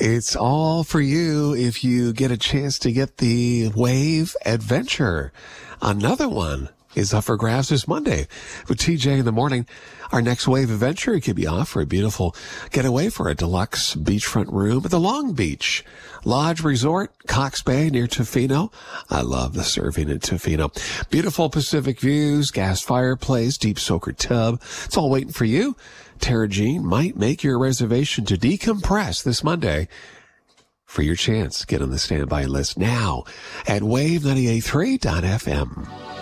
It's all for you if you get a chance to get the Wave Adventure. Another one is up for grabs this Monday with TJ in the morning. Our next Wave Adventure could be off for a beautiful getaway for a deluxe beachfront room at the Long Beach Lodge Resort, Cox Bay near Tofino. I love the surfing in Tofino. Beautiful Pacific views, gas fireplace, deep soaker tub. It's all waiting for you. Tara Jean might make your reservation to decompress this Monday. For your chance, get on the standby list now at wave983.fm.